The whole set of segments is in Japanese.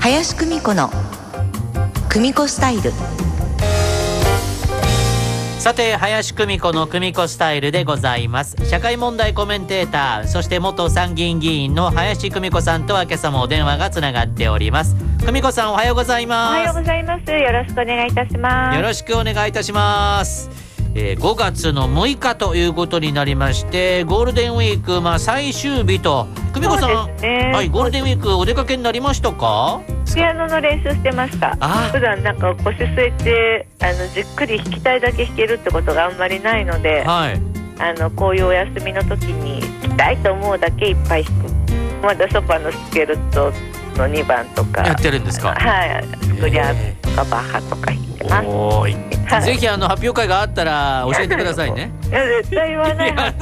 林久美子の久美子スタイル。 さて、林久美子の久美子スタイルでございます。社会問題コメンテーター、そして元参議院議員の林久美子さんとは今朝もお電話がつながっております。久美子さん、おはようございます。 おはようございます。よろしくお願いいたします。 よろしくお願いいたします。5月の6日ということになりまして、ゴールデンウィーク、最終日と。久美子さん、 そうですね。 はい、ゴールデンウィークお出かけになりましたか？ ピアノの練習してました。普段なんか腰据えてじっくり弾きたいだけ弾けるってことがあんまりないので、 はい、 こういうお休みの時に弾きたいと思うだけいっぱい弾く。まだショパンのスケルトの2番とかやってるんですか？ はい、スクリャーとかバッハとか弾いてます。 おーい、はい、ぜひ発表会があったら教えてくださいね。 いや絶対言わない。 ゴ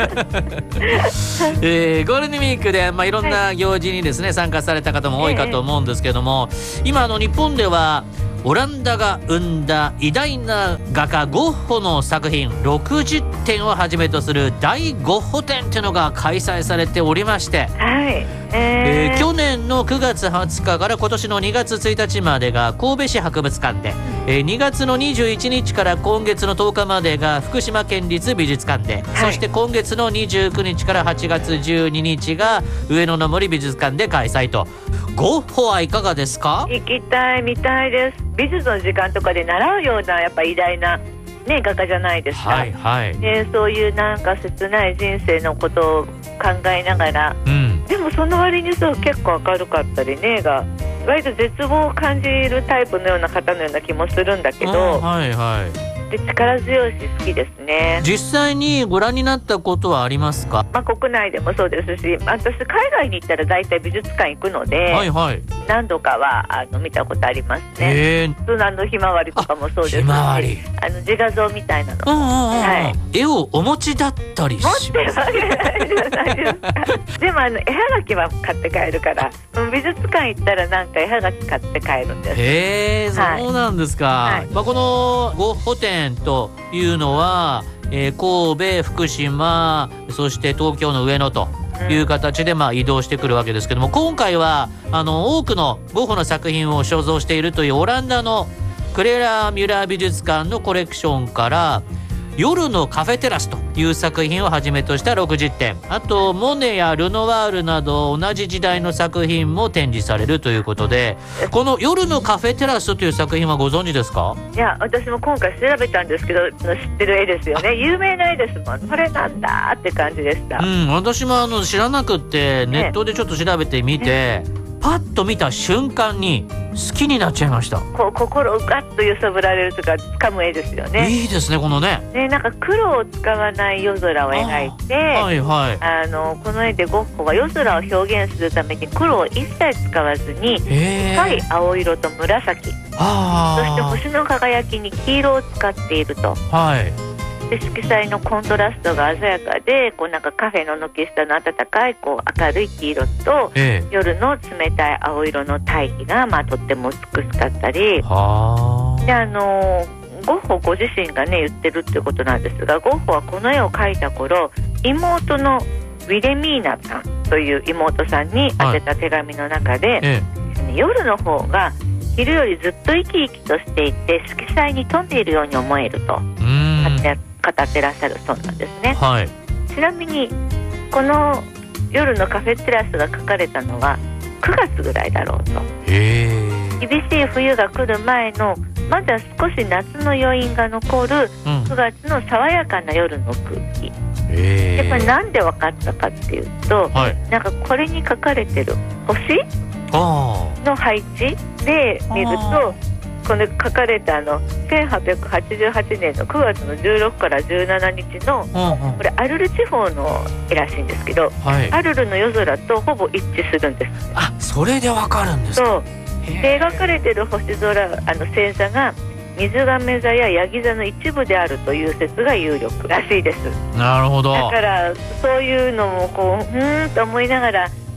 ールデンウィークで、いろんな行事にですね、参加された方も多いかと思うんですけども、今日本ではオランダが生んだ偉大な画家ゴッホの作品60点をはじめとする大ゴッホ展っていうのが開催されておりまして、 はい、 去年の9月20日から今年の2月1日までが神戸市博物館で、2月の21日から今月の10日までが福島県立美術館で、そして今月の29日から8月12日が上野の森美術館で開催と。ゴッホはいかがですか？ 行きたい、見たいです。美術の時間とかで習うようなやっぱ偉大な、画家じゃないですか。 はいはい。 そういうなんか切ない人生のことを考えながら、でもその割に結構明るかったりが割と絶望を感じるタイプのような方のような気もするんだけど、 はいはい。 で力強いし好きですね。 実際にご覧になったことはありますか？ 国内でもそうですし、私海外に行ったら大体美術館行くので、はいはい、何度かは見たことありますね。ひまわりとかもそうですし、ひまわり自画像みたいなの、はい、 絵をお持ちだったりします？ 持ってるわけないじゃないですか。でも絵はがきは買って帰るから、美術館行ったらなんか絵はがき買って帰るんです。 そうなんですか。はい、このゴッホ展というのは、神戸、福島、そして東京の上野という形で移動してくるわけですけども、今回は多くのゴッホの作品を所蔵しているというオランダのクレラ・ミュラー美術館のコレクションから夜のカフェテラスという作品をはじめとした60点、あとモネやルノワールなど同じ時代の作品も展示されるということで、この夜のカフェテラスという作品はご存知ですか？ いや、私も今回調べたんですけど、知ってる絵ですよね。有名な絵ですもん。これなんだって感じでした。 私も知らなくってネットでちょっと調べてみて、パッと見た瞬間に好きになっちゃいました。 心をガッと揺さぶられるとか掴む絵ですよね。 いいですね、このね。 なんか黒を使わない夜空を描いて、はいはい、この絵でゴッホが夜空を表現するために黒を一切使わずに深い青色と紫、そして星の輝きに黄色を使っていると。はい。で色彩のコントラストが鮮やかで、なんかカフェの軒下の暖かい明るい黄色と、夜の冷たい青色の対比がとっても美しかったりで、ゴッホご自身が言ってるってことなんですが、ゴッホはこの絵を描いた頃、妹のウィレミーナさんという妹さんに宛てた手紙の中で、夜の方が昼よりずっと生き生きとしていて色彩に富んでいるように思えると語ってらっしゃるそうなんですね。はい、ちなみにこの夜のカフェテラスが描かれたのは9月ぐらいだろうと。厳しい冬が来る前のまだ少し夏の余韻が残る9月の爽やかな夜の空気、やっぱりなんで分かったかっていうと、なんかこれに書かれてる星の配置で見ると、この書かれた1888年の9月の16から17日の、これアルル地方の絵らしいんですけど、アルルの夜空とほぼ一致するんです。 それでわかるんですか？ そうで描かれてる星空星座が水亀座やヤギ座の一部であるという説が有力らしいです。 なるほど。 だからそういうのもと思いながら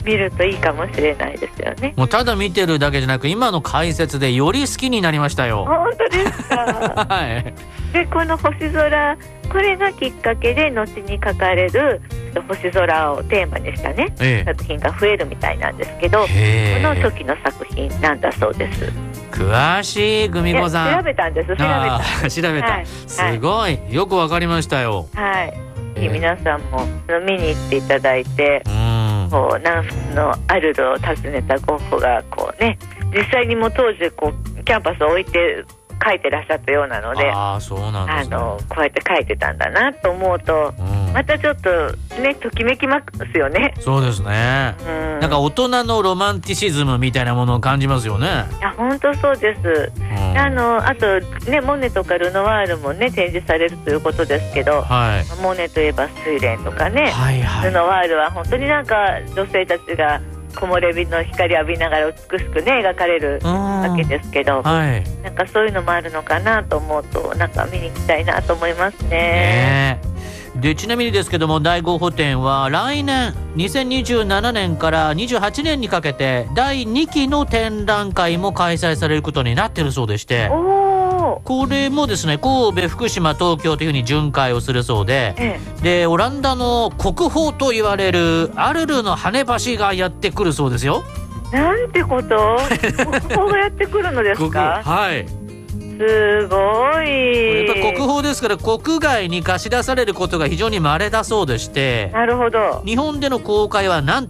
見るといいかもしれないですよね。 もうただ見てるだけじゃなく、今の解説でより好きになりましたよ。 本当ですか。 はい。 でこの星空、これがきっかけで後に書かれる星空をテーマにしたね、作品が増えるみたいなんですけど、この時の作品なんだそうです。 詳しい久美子さん。 調べたんです。調べた、 はい、すごい、よくわかりましたよ。 はい、皆さんも見に行っていただいて、こう南仏のアルルを訪ねたゴッホがこうね、実際にも当時こうキャンパスを置いて書いてらっしゃったようなので、 そうなんですね。 こうやって書いてたんだなと思うと、またちょっとね、ときめきますよね。 そうですね、なんか大人のロマンティシズムみたいなものを感じますよね。 いや本当そうです、あとね、モネとかルノワールもね展示されるということですけど、モネといえば睡蓮とかね、ルノワールは本当になんか女性たちが木漏れ日の光を浴びながら美しくね描かれるわけですけど、なんかそういうのもあるのかなと思うと、なんか見に行きたいなと思いますね。 でちなみにですけども、第ゴッホ展は来年2027年から28年にかけて第2期の展覧会も開催されることになっているそうでして、これもですね、神戸、福島、東京というふうに巡回をするそうで、でオランダの国宝と言われるアルルの羽橋がやってくるそうですよ。 なんてこと、国宝がやってくるのですか。 はい、 すごい。 やっぱり国宝ですから、国外に貸し出されることが非常に稀だそうでして、 なるほど。 日本での公開はなん